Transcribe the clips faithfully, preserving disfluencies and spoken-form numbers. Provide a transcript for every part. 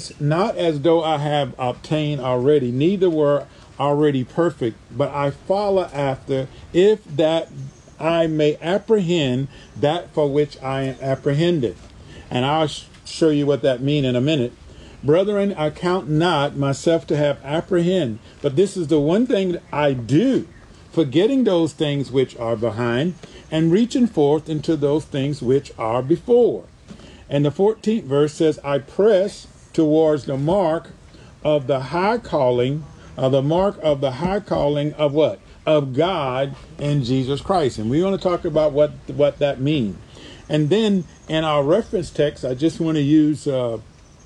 says, not as though I have obtained already, neither were already perfect, but I follow after, if that I may apprehend that for which I am apprehended. And I'll sh- show you what that means in a minute. Brethren, I count not myself to have apprehend, but this is the one thing that I do, forgetting those things which are behind, and reaching forth into those things which are before. And the fourteenth verse says, I press towards the mark of the high calling, of the mark of the high calling of what? Of God in Jesus Christ. And we want to talk about what, what that means. And then in our reference text, I just want to use uh,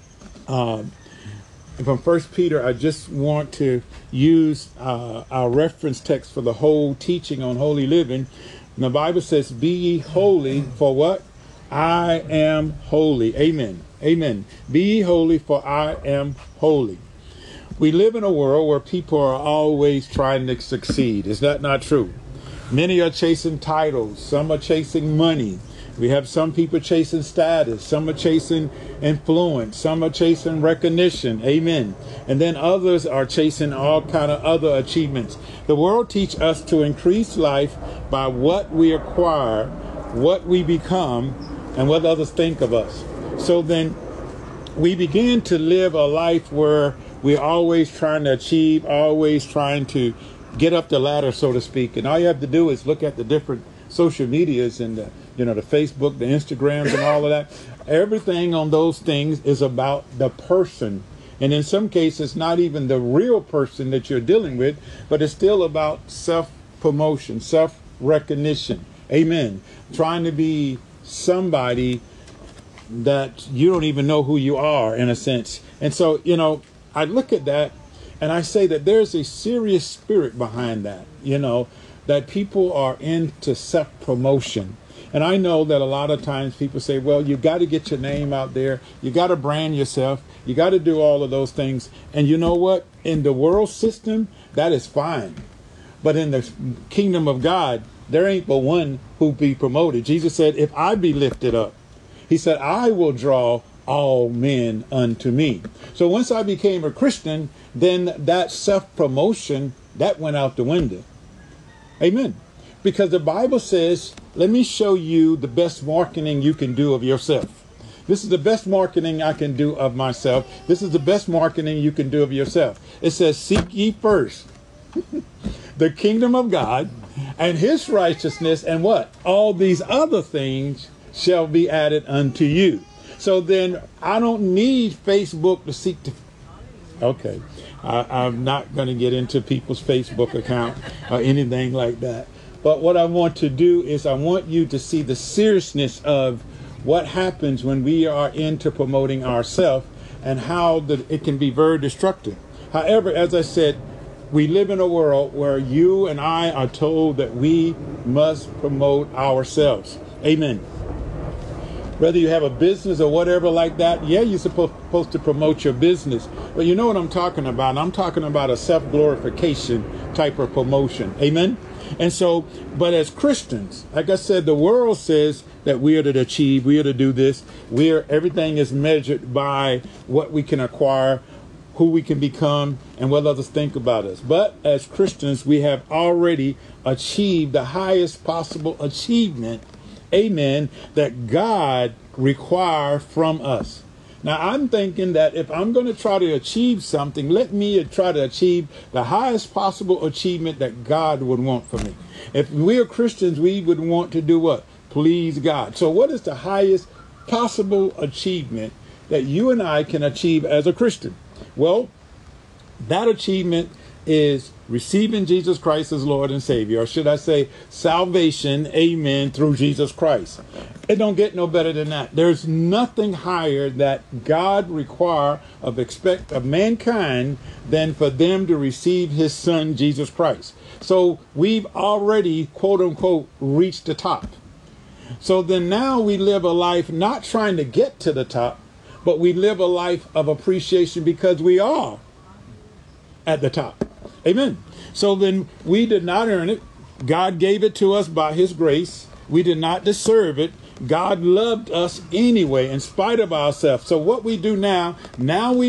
uh, from First Peter. I just want to use uh, our reference text for the whole teaching on holy living. And the Bible says, be ye holy, for what? I am holy. Amen. Amen. Be ye holy, for I am holy. We live in a world where people are always trying to succeed. Is that not true? Many are chasing titles. Some are chasing money. We have some people chasing status. Some are chasing influence. Some are chasing recognition. Amen. And then others are chasing all kind of other achievements. The world teaches us to increase life by what we acquire, what we become, and what others think of us. So then we begin to live a life where we're always trying to achieve, always trying to get up the ladder, so to speak. And all you have to do is look at the different social medias and the, you know, the Facebook, the Instagrams and all of that. Everything on those things is about the person. And in some cases, not even the real person that you're dealing with, but it's still about self-promotion, self-recognition. Amen. Trying to be somebody that you don't even know who you are, in a sense. And so, you know, I look at that and I say that there's a serious spirit behind that, you know, that people are into self-promotion. And I know that a lot of times people say, well, you got to get your name out there. You got to brand yourself. You got to do all of those things. And you know what? In the world system, that is fine. But in the kingdom of God, there ain't but one who be promoted. Jesus said, if I be lifted up, he said, I will draw all men unto me. So once I became a Christian, then that self-promotion, that went out the window. Amen. Because the Bible says, let me show you the best marketing you can do of yourself. This is the best marketing I can do of myself. This is the best marketing you can do of yourself. It says, seek ye first the kingdom of God and his righteousness, and what? All these other things shall be added unto you. So then I don't need Facebook to seek to. Okay. I, I'm not going to get into people's Facebook account or anything like that. But what I want to do is I want you to see the seriousness of what happens when we are into promoting ourselves and how the, it can be very destructive. However, as I said, we live in a world where you and I are told that we must promote ourselves. Amen. Whether you have a business or whatever like that, yeah, you're supposed, supposed to promote your business. But you know what I'm talking about? I'm talking about a self-glorification type of promotion. Amen? And so, but as Christians, like I said, the world says that we are to achieve, we are to do this. We are, everything is measured by what we can acquire, who we can become, and what others think about us. But as Christians, we have already achieved the highest possible achievement, amen, that God requires from us. Now, I'm thinking that if I'm going to try to achieve something, let me try to achieve the highest possible achievement that God would want for me. If we are Christians, we would want to do what? Please God. So what is the highest possible achievement that you and I can achieve as a Christian? Well, that achievement is receiving Jesus Christ as Lord and Savior, or should I say salvation, amen, through Jesus Christ. It don't get no better than that. There's nothing higher that God require of expect of mankind than for them to receive his son, Jesus Christ. So we've already, quote unquote, reached the top. So then now we live a life not trying to get to the top, but we live a life of appreciation because we are at the top. Amen. So then we did not earn it. God gave it to us by his grace. We did not deserve it. God loved us anyway, in spite of ourselves. So what we do now, now we